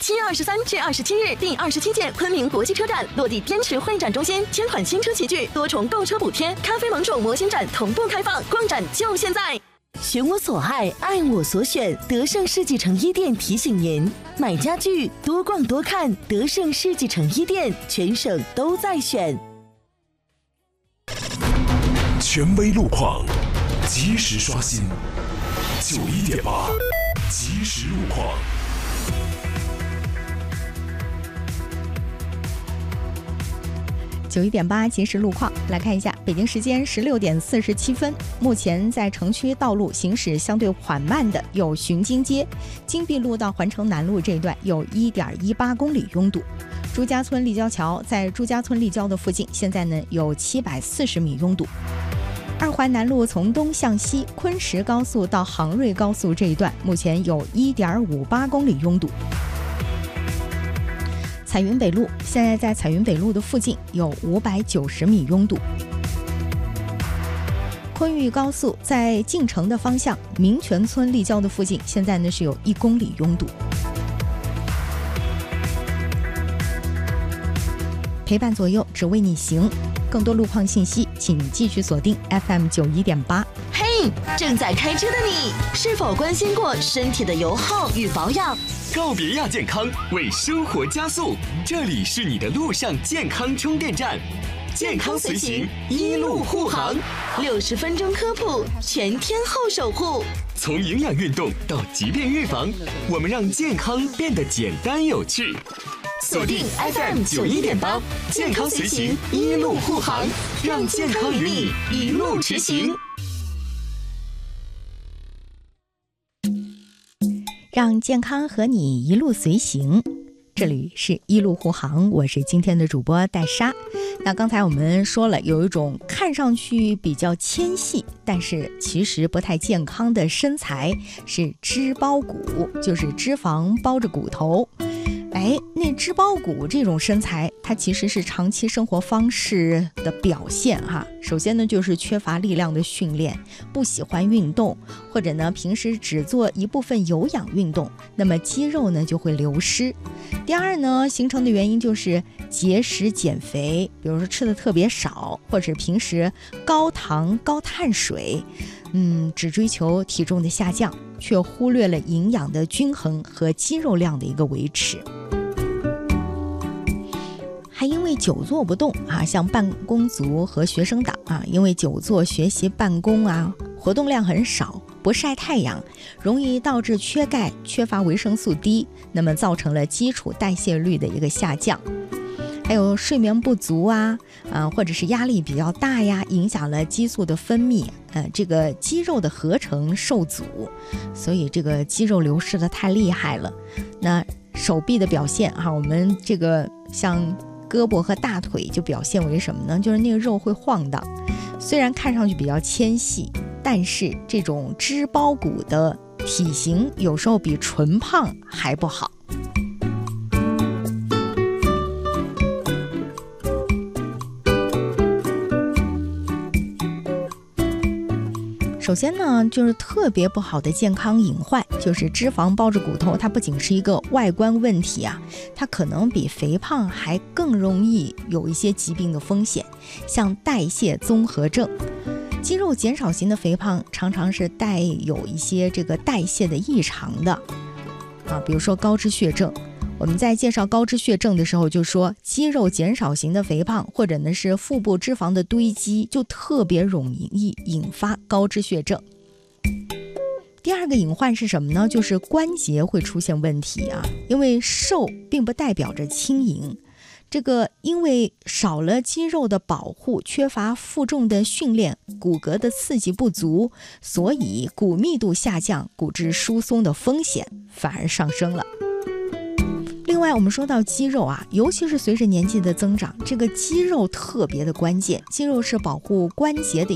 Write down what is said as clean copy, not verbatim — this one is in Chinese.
7月23至27日，第27届昆明国际车展落地滇池会展中心，千款新车齐聚，多重购车补贴，咖啡盟主模型展同步开放，逛展就现在。选我所爱，爱我所选。德胜世纪城一店提醒您：买家具多逛多看，德胜世纪城一店，全省都在选。 权威路况，及时刷新。91.8，即时路况。 91.8即时路况，来看一下北京时间16点47分，目前在城区道路行驶相对缓慢的有巡京街、金碧路到环城南路这一段有 1.18 公里拥堵。朱家村立交桥在朱家村立交的附近，现在呢有740米拥堵。二环南路从东向西，昆石高速到杭瑞高速这一段，目前有 1.58 公里拥堵。彩云北路现在在彩云北路的附近有590米拥堵。昆玉高速在进城的方向，民权村立交的附近，现在呢是有1公里拥堵。陪伴左右，只为你行。更多路况信息，请继续锁定 FM 91.8。 嘿，正在开车的你，是否关心过身体的油耗与保养？ 告别亚健康，为生活加速，这里是你的路上健康充电站，健康随行，一路护航 ，60分钟科普，全天候守护。 从营养运动到疾病预防，我们让健康变得简单有趣。锁定 FM 91.8，健康随行，一路护航，让健康与你一路驰行。 让健康和你一路随行，这里是一路护航，我是今天的主播戴莎。那刚才我们说了，有一种看上去比较纤细，但是其实不太健康的身材是脂包骨，就是脂肪包着骨头。那脂包骨这种身材，它其实是长期生活方式的表现哈。首先呢，就是缺乏力量的训练，不喜欢运动，或者呢平时只做一部分有氧运动，那么肌肉呢就会流失。第二呢，形成的原因就是节食减肥，比如说吃的特别少，或者平时高糖高碳水，只追求体重的下降，却忽略了营养的均衡和肌肉量的一个维持。还因为久坐不动像办公族和学生党因为久坐学习办公活动量很少，不晒太阳，容易导致缺钙、缺乏维生素 D， 那么造成了基础代谢率的一个下降。还有睡眠不足或者是压力比较大影响了激素的分泌，这个肌肉的合成受阻，所以这个肌肉流失的太厉害了。那手臂的表现我们这个像胳膊和大腿就表现为什么呢？就是那个肉会晃荡，虽然看上去比较纤细，但是这种脂包骨的体型有时候比纯胖还不好。首先呢，就是特别不好的健康隐患，就是脂肪包着骨头，它不仅是一个外观问题它可能比肥胖还更容易有一些疾病的风险，像代谢综合症。肌肉减少型的肥胖常常是带有一些这个代谢的异常的比如说高脂血症。我们在介绍高脂血症的时候就说，肌肉减少型的肥胖或者呢是腹部脂肪的堆积，就特别容易引发高脂血症。第二个隐患是什么呢？就是关节会出现问题因为瘦并不代表着轻盈，这个因为少了肌肉的保护，缺乏负重的训练，骨骼的刺激不足，所以骨密度下降，骨质疏松的风险反而上升了。另外我们说到肌肉尤其是随着年纪的增长，这个肌肉特别的关键，肌肉是保护关节的